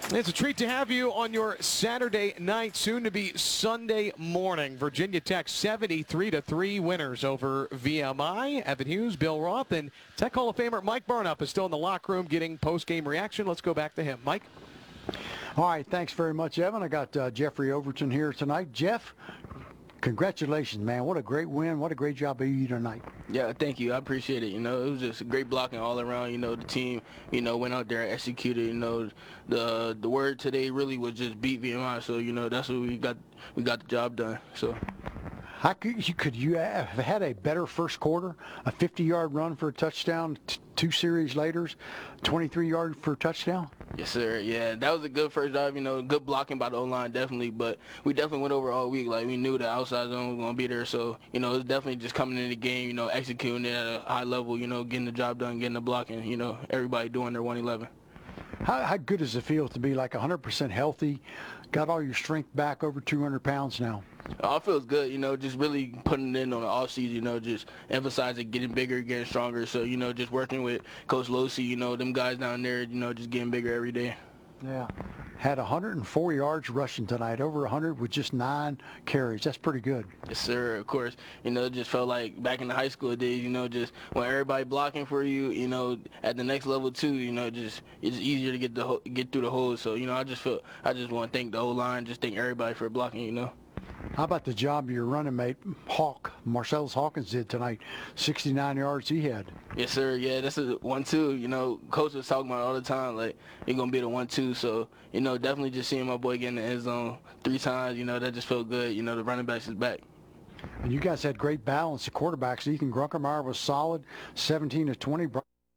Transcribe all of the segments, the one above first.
It's a treat to have you on your Saturday night, soon to be Sunday morning. Virginia Tech 73-3 winners over VMI. Evan Hughes, Bill Roth, and Tech Hall of Famer Mike Barnup is still in the locker room getting post-game reaction. Let's go back to him. Mike? All right, thanks very much, Evan. I got Jeffrey Overton here tonight. Jeff, congratulations, man. What a great win. What a great job by you tonight. Yeah, thank you. I appreciate it. It was just great blocking all around. The team, went out there and executed. The word today really was just beat VMI. So, that's what we got the job done. So. How could you have had a better first quarter? A 50-yard run for a touchdown, two series later, 23-yard for a touchdown? Yes, sir. Yeah, that was a good first drive. Good blocking by the O-line, definitely. But we definitely went over all week. Like, we knew the outside zone was going to be there. So, it was definitely just coming in the game, executing it at a high level, getting the job done, getting the blocking, everybody doing their 111. How good does it feel to be like 100% healthy, got all your strength back, over 200 pounds now? Oh, it feels good, just really putting it in on the offseason, just emphasizing getting bigger, getting stronger. So, just working with Coach Losi, them guys down there, just getting bigger every day. Yeah. Had 104 yards rushing tonight, over 100 with just 9 carries. That's pretty good. Yes, sir. Of course, it just felt like back in the high school days, just when everybody blocking for you, at the next level too, just it's easier to get through the holes. So, I just want to thank the O-line, just thank everybody for blocking, How about the job your running mate, Marcellus Hawkins, did tonight? 69 yards he had. Yes, sir. Yeah, that's a 1-2. Coach was talking about it all the time, like, you're going to be the 1-2. So, definitely just seeing my boy get in the end zone 3 times, that just felt good. The running backs is back. And you guys had great balance. The quarterbacks, Ethan Grunkemeyer was solid, 17 to 20.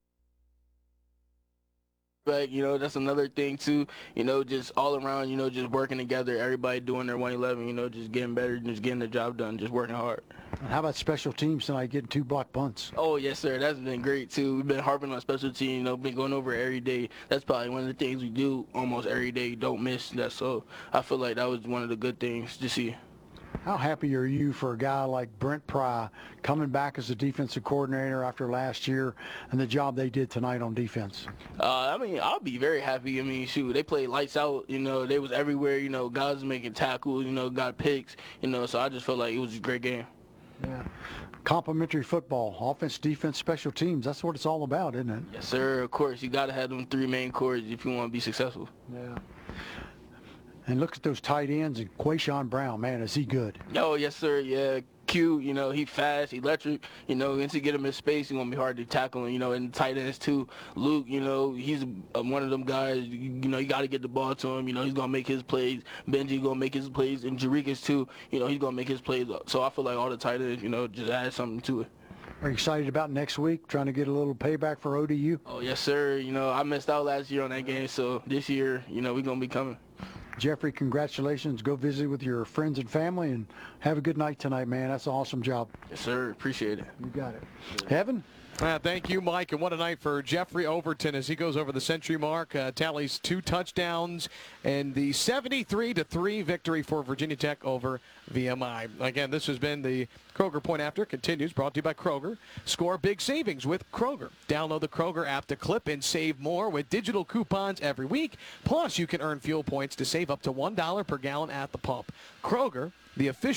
That's another thing too, just all around, just working together, everybody doing their 111, just getting better, just getting the job done, just working hard. And how about special teams tonight, getting 2 block punts? Oh, yes, sir. That's been great too. We've been harping on special team, been going over it every day. That's probably one of the things we do almost every day. Don't miss that. So I feel like that was one of the good things to see. How happy are you for a guy like Brent Pry coming back as a defensive coordinator after last year and the job they did tonight on defense? I'll be very happy. Shoot, they played lights out. They was everywhere. Guys making tackles, got picks, so I just felt like it was a great game. Yeah. Complementary football, offense, defense, special teams. That's what it's all about, isn't it? Yes, sir. Of course. You got to have them 3 main cores if you want to be successful. Yeah. And look at those tight ends and Quayshawn Brown, man, is he good? Oh, yes, sir. Yeah. Q, he fast, electric. Once you get him in space, he's going to be hard to tackle. And tight ends, too. Luke, he's one of them guys, you got to get the ball to him. He's going to make his plays. Benji going to make his plays. And Jarikas, too, he's going to make his plays. So I feel like all the tight ends, just add something to it. Are you excited about next week, trying to get a little payback for ODU? Oh, yes, sir. I missed out last year on that game. So this year, we're going to be coming. Jeffrey, congratulations. Go visit with your friends and family and have a good night tonight, man. That's an awesome job. Yes, sir. Appreciate it. You got it. Evan? Thank you, Mike, and what a night for Jeffrey Overton as he goes over the century mark, tallies 2 touchdowns, and the 73-3 victory for Virginia Tech over VMI. Again, this has been the Kroger Point After. Continues, brought to you by Kroger. Score big savings with Kroger. Download the Kroger app to clip and save more with digital coupons every week. Plus, you can earn fuel points to save up to $1 per gallon at the pump. Kroger, the official